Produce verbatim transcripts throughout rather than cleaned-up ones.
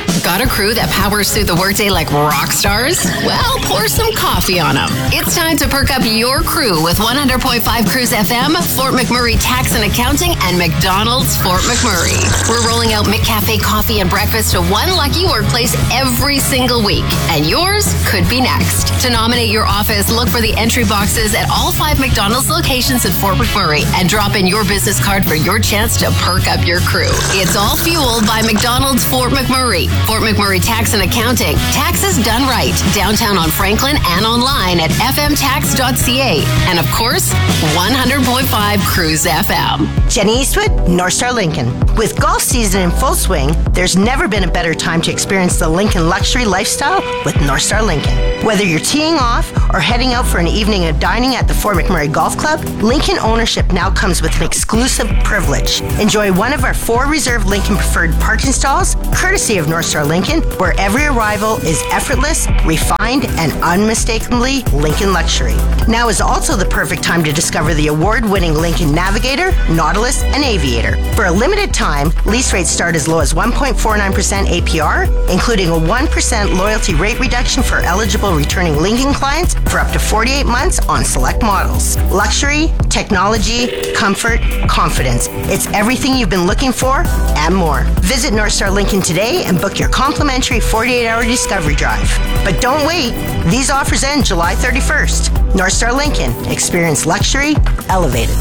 Got a crew that powers through the workday like rock stars? Well, pour some coffee on them. It's time to perk up your crew with one hundred point five Cruise F M, Fort McMurray Tax and Accounting, and McDonald's Fort McMurray. We're rolling out McCafe coffee and breakfast to one lucky workplace every single week, and yours could be next. To nominate your office, look for the entry boxes at all five McDonald's locations in Fort McMurray and drop in your business card for your chance to perk up your crew. It's all fueled by McDonald's Fort McMurray. Fort McMurray Tax and Accounting. Taxes done right. Downtown on Franklin and online at f m tax dot c a. And of course, one hundred point five Cruise F M. Jenny Eastwood, North Star Lincoln. With golf season in full swing, there's never been a better time to experience the Lincoln luxury lifestyle with North Star Lincoln. Whether you're teeing off or heading out for an evening of dining at the Fort McMurray Golf Club, Lincoln ownership now comes with an exclusive privilege. Enjoy one of our four reserved Lincoln preferred parking stalls, courtesy of North Star Lincoln, where every arrival is effortless, refined, and unmistakably Lincoln luxury. Now is also the perfect time to discover the award-winning Lincoln Navigator, Nautilus, and Aviator. For a limited time, lease rates start as low as one point four nine percent A P R, including a one percent loyalty rate reduction for eligible returning Lincoln clients for up to forty-eight months on select models. Luxury, technology, comfort, confidence. It's everything you've been looking for and more. Visit North Star Lincoln today and book your complimentary forty-eight hour discovery drive. But don't wait. These offers end July thirty-first. North Star Lincoln. Experience luxury elevated.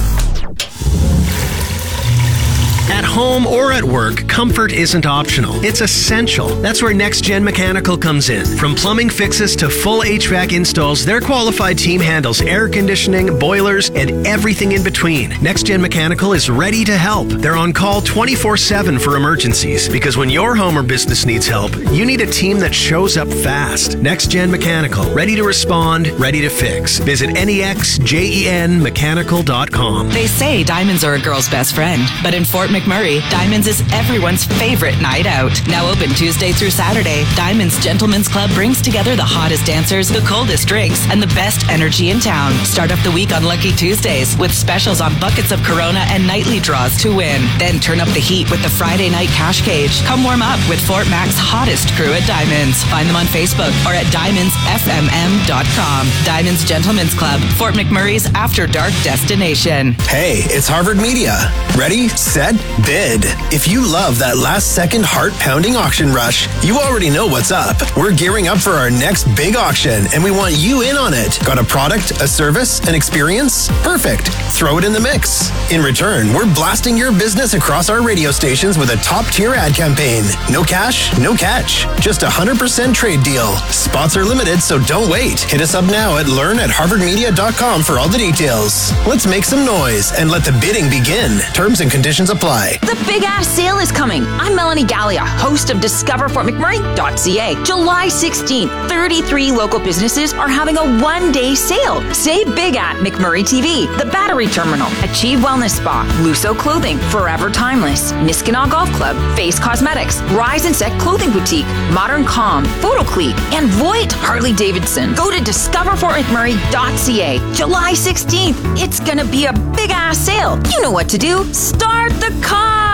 At home or at work, comfort isn't optional. It's essential. That's where Next Gen Mechanical comes in. From plumbing fixes to full H V A C installs, their qualified team handles air conditioning, boilers, and everything in between. Next Gen Mechanical is ready to help. They're on call twenty-four seven for emergencies, because when your home or business needs help, you need a team that shows up fast. Next Gen Mechanical. Ready to respond, ready to fix. Visit N E X J E N mechanical dot com. They say diamonds are a girl's best friend, but in Fort McMurray, Diamonds is everyone's favorite night out. Now open Tuesday through Saturday, Diamonds Gentlemen's Club brings together the hottest dancers, the coldest drinks, and the best energy in town. Start off the week on Lucky Tuesdays with specials on buckets of Corona and nightly draws to win. Then turn up the heat with the Friday night cash cage. Come warm up with Fort Mac's hottest crew at Diamonds. Find them on Facebook or at diamonds f m m dot com. Diamonds Gentlemen's Club, Fort McMurray's after dark destination. Hey, it's Harvard Media. Ready, set, bid. If you love that last-second heart-pounding auction rush, you already know what's up. We're gearing up for our next big auction, and we want you in on it. Got a product, a service, an experience? Perfect. Throw it in the mix. In return, we're blasting your business across our radio stations with a top-tier ad campaign. No cash, no catch. Just a one hundred percent trade deal. Spots are limited, so don't wait. Hit us up now at learn at harvard media dot com for all the details. Let's make some noise and let the bidding begin. Terms and conditions apply. The big ass sale is coming. I'm Melanie Gallia, host of discover fort mcmurray dot c a. July sixteenth, thirty-three local businesses are having a one-day sale. Say big at McMurray T V, The Battery Terminal, Achieve Wellness Spa, Lusso Clothing, Forever Timeless, Niskanaw Golf Club, Face Cosmetics, Rise and Set Clothing Boutique, Modern Calm, Photoclique, and Voigt Harley Davidson. Go to discover fort mcmurray dot c a. July sixteenth. It's gonna be a big ass sale. You know what to do. Start the car.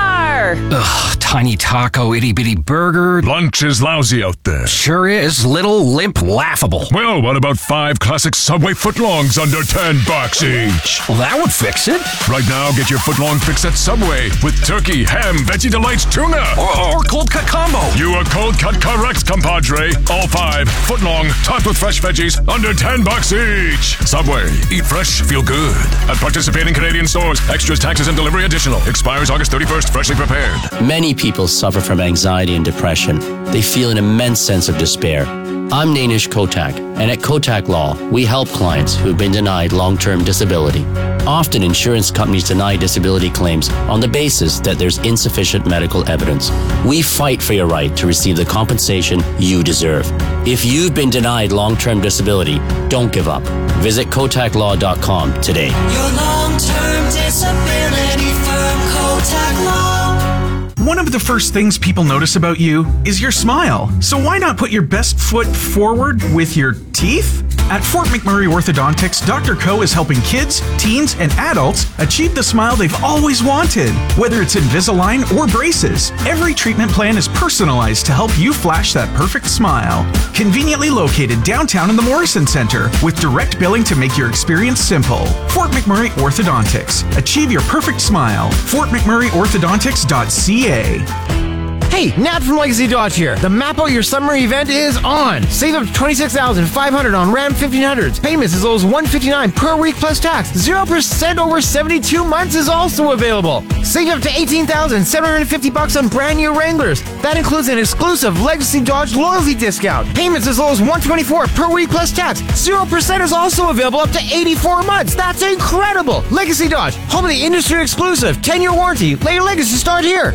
Ugh, tiny taco, itty bitty burger. Lunch is lousy out there. Sure is. Little, limp, laughable. Well, what about five classic Subway footlongs under ten bucks each? Well, that would fix it. Right now, get your footlong fix at Subway with turkey, ham, veggie delights, tuna. Or, or cold cut combo. You are cold cut correct, compadre. All five footlong, topped with fresh veggies, under ten bucks each. Subway. Eat fresh, feel good. At participating Canadian stores. Extras, taxes, and delivery additional. Expires August thirty-first. Freshly prepared. Many people suffer from anxiety and depression. They feel an immense sense of despair. I'm Nainish Kotak, and at Kotak Law, we help clients who've been denied long-term disability. Often, insurance companies deny disability claims on the basis that there's insufficient medical evidence. We fight for your right to receive the compensation you deserve. If you've been denied long-term disability, don't give up. Visit kotak law dot com today. Your long-term disability firm, Kotak Law. One of the first things people notice about you is your smile. So why not put your best foot forward with your teeth? At Fort McMurray Orthodontics, Doctor Co is helping kids, teens, and adults achieve the smile they've always wanted. Whether it's Invisalign or braces, every treatment plan is personalized to help you flash that perfect smile. Conveniently located downtown in the Morrison Center, with direct billing to make your experience simple. Fort McMurray Orthodontics. Achieve your perfect smile. Fort McMurray Orthodontics dot C A. Hey, Nat from Legacy Dodge here. The Map Out Your Summer event is on. Save up to twenty-six thousand five hundred dollars on Ram fifteen hundreds. Payments as low as one hundred fifty-nine dollars per week plus tax. zero percent over seventy-two months is also available. Save up to eighteen thousand seven hundred fifty dollars on brand new Wranglers. That includes an exclusive Legacy Dodge loyalty discount. Payments as low as one hundred twenty-four dollars per week plus tax. zero percent is also available up to eighty-four months. That's incredible. Legacy Dodge, home of the industry exclusive ten-year warranty. Let your legacy start here.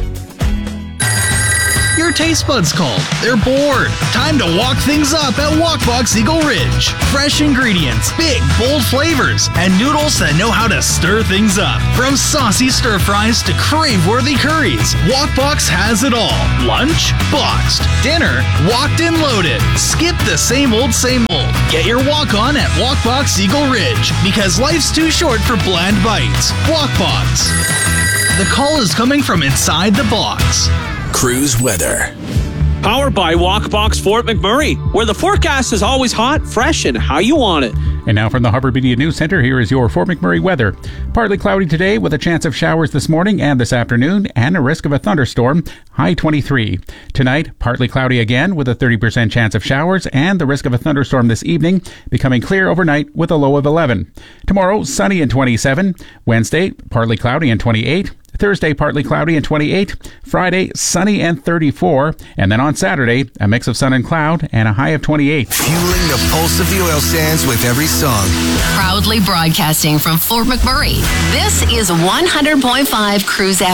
Your taste buds called. They're bored. Time to walk things up at Walkbox Eagle Ridge. Fresh ingredients, big, bold flavors, and noodles that know how to stir things up. From saucy stir fries to crave-worthy curries, Walkbox has it all. Lunch? Boxed. Dinner? Walked and loaded. Skip the same old, same old. Get your walk on at Walkbox Eagle Ridge, because life's too short for bland bites. Walkbox. The call is coming from inside the box. Cruise weather. Powered by Walkbox Fort McMurray, where the forecast is always hot, fresh, and how you want it. And now from the Hubbard Media News Center, here is your Fort McMurray weather. Partly cloudy today with a chance of showers this morning and this afternoon and a risk of a thunderstorm. High twenty-three. Tonight, partly cloudy again with a thirty percent chance of showers and the risk of a thunderstorm this evening, becoming clear overnight with a low of eleven. Tomorrow, sunny and twenty-seven. Wednesday, partly cloudy and twenty-eight. Thursday, partly cloudy and twenty-eight. Friday, sunny and thirty-four. And then on Saturday, a mix of sun and cloud and a high of twenty-eight. Fueling the pulse of the oil sands with every song. Proudly broadcasting from Fort McMurray. This is one hundred point five Cruise F M.